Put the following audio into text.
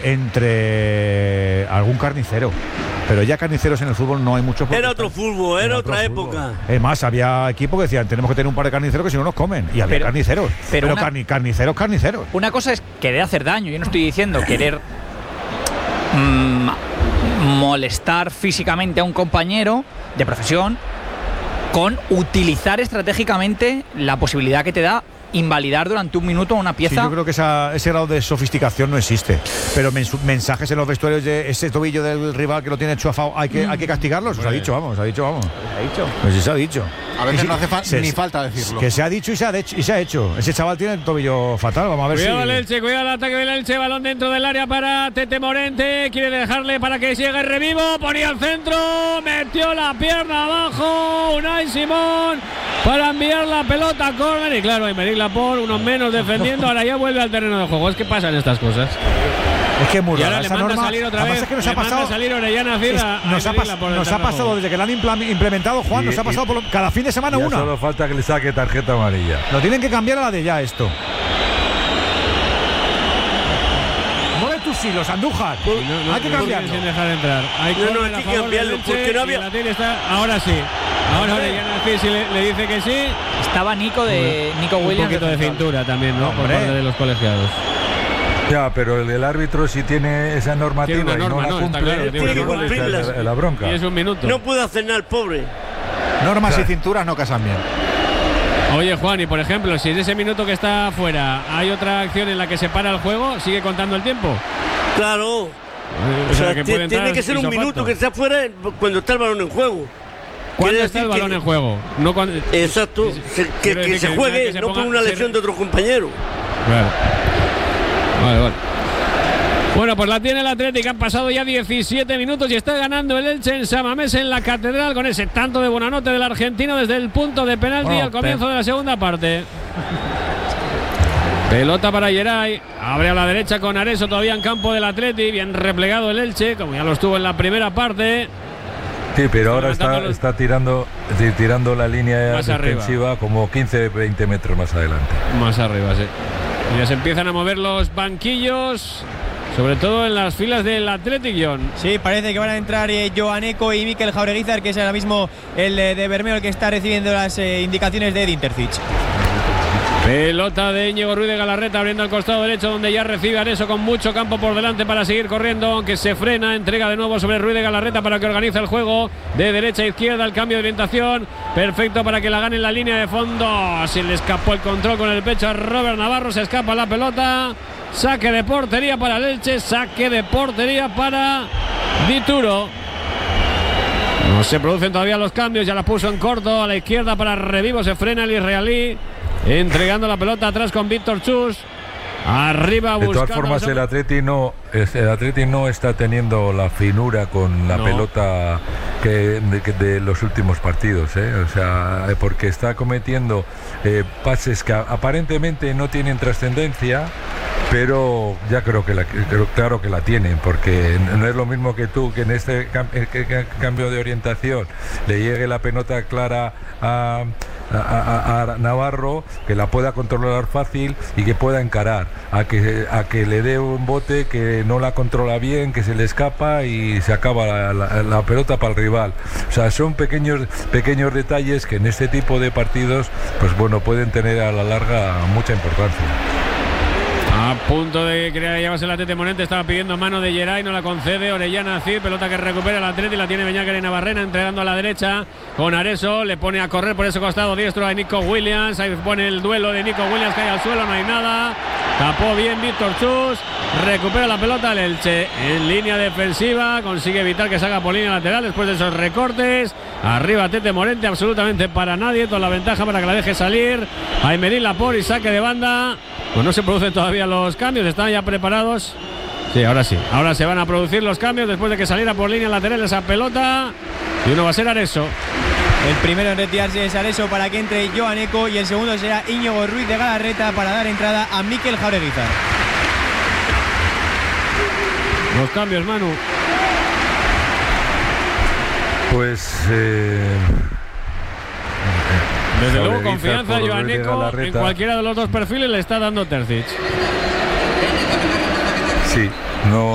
entre algún carnicero. Pero ya carniceros en el fútbol no hay muchos. Era otro fútbol, era otra época. Es más, había equipos que decían, tenemos que tener un par de carniceros que si no nos comen. Y había carniceros. Pero carniceros. Una cosa es querer hacer daño. Yo no estoy diciendo querer molestar físicamente a un compañero de profesión con utilizar estratégicamente la posibilidad que te da invalidar durante un minuto una pieza. Sí, yo creo que ese grado de sofisticación no existe. Pero mensajes en los vestuarios de ese tobillo del rival que lo tiene chuafado, hay que castigarlo. Se ha dicho, vamos. ¿Se ha dicho? Pues sí, se ha dicho. A veces no hace ni falta decirlo. Que se ha dicho y se ha hecho. Ese chaval tiene el tobillo fatal. Vamos a ver cuidado el Elche, cuidado el ataque del Elche. Balón dentro del área para Tete Morente. Quiere dejarle para que llegue el revivo. Ponía al centro. Metió la pierna abajo. Unai Simón para enviar la pelota a córner. Y claro, Aymeric Laporte, unos menos defendiendo. Ahora ya vuelve al terreno de juego. Es que pasan estas cosas. Es que es muy y ahora rara le esa manda norma. a salir otra vez. Es que nos ha pasado. Salir Orellana Cira. Nos ha pasado desde que la han implementado, Juan. Nos ha pasado cada fin de semana una. Solo falta que le saque tarjeta amarilla. Lo tienen que cambiar a la de ya esto. Mueve tus hilos, Andújar. Hay que cambiarlo. Sin dejar entrar. Hay que cambiarlo porque no había. Ahora sí. Ahora Orellana Cira le dice que sí. Estaba Nico Williams. Un poquito de cintura también, ¿no? Por parte de los colegiados. Ya, pero el árbitro si tiene esa normativa tiene una norma, y no la cumple, claro, tiene que cumplirlas. La bronca. Y es un minuto. No puede hacer nada el pobre. Normas y cinturas no casan bien. Oye, Juan, y por ejemplo, si en ese minuto que está fuera hay otra acción en la que se para el juego, ¿sigue contando el tiempo? Claro. O sea, que tiene que ser un minuto que está fuera cuando está el balón en juego. ¿Cuándo está el balón en juego? No cuando... Exacto. Que se juegue, no por una lesión de otro compañero. Claro. Vale. Bueno, pues la tiene el Atlético. Han pasado ya 17 minutos y está ganando el Elche en San Mamés, en la Catedral, con ese tanto de Buonanotte del argentino desde el punto de penalti al comienzo de la segunda parte. Pelota para Geray. Abre a la derecha con Areso todavía en campo del Atleti. Bien replegado el Elche, como ya lo estuvo en la primera parte. Sí, pero ahora está tirando la línea defensiva como 15-20 metros más adelante. Más arriba, sí. Y ya se empiezan a mover los banquillos, sobre todo en las filas del Athletic, John. Sí, parece que van a entrar Joan Eco y Mikel Jaureguizar, que es ahora mismo el de Bermeo el que está recibiendo las indicaciones de Edin Terzic. Pelota de Íñigo Ruiz de Galarreta abriendo al costado derecho, donde ya recibe Areso con mucho campo por delante para seguir corriendo, aunque se frena, entrega de nuevo sobre Ruiz de Galarreta para que organice el juego de derecha a izquierda, el cambio de orientación perfecto para que la gane en la línea de fondo. Se le escapó el control con el pecho a Robert Navarro, se escapa la pelota, saque de portería para el Elche, saque de portería para Dituro. No se producen todavía los cambios, ya la puso en corto a la izquierda para Revivo, se frena el israelí, entregando la pelota atrás con Víctor Chus. Arriba buscando. De todas formas, el Atleti no está teniendo la finura con la pelota de los últimos partidos, o sea, porque está cometiendo pases que aparentemente no tienen trascendencia, pero ya claro que la tienen, porque no es lo mismo que tú, que en este cambio de orientación le llegue la pelota clara a Navarro, que la pueda controlar fácil y que pueda encarar, a que le dé un bote que no la controla bien, que se le escapa y se acaba la pelota para el rival. O sea, son pequeños detalles que en este tipo de partidos, pues bueno, pueden tener a la larga mucha importancia. A punto de crear llevarse el Atleti Morente, estaba pidiendo mano de Geray, no la concede Orellana Cid, pelota que recupera el Atleti, la tiene Beñáquer en Navarrena, entregando a la derecha con Areso, le pone a correr por ese costado diestro a Nico Williams, ahí pone el duelo de Nico Williams, cae al suelo, no hay nada, tapó bien Víctor Chus, recupera la pelota el Elche en línea defensiva, consigue evitar que salga por línea lateral después de esos recortes, arriba Tete Morente, absolutamente para nadie, toda la ventaja para que la deje salir, Aymeric Laporte y saque de banda. Pues no se producen todavía los cambios, están ya preparados. Sí, ahora sí. Ahora se van a producir los cambios después de que saliera por línea lateral esa pelota. Y uno va a ser Areso. El primero en retirarse es Areso para que entre Joan Eco y el segundo será Íñigo Ruiz de Galarreta para dar entrada a Mikel Jaureguizar. Los cambios, Manu. Pues... Desde luego, confianza Joan Eco en cualquiera de los dos perfiles le está dando Terzic. Sí, no.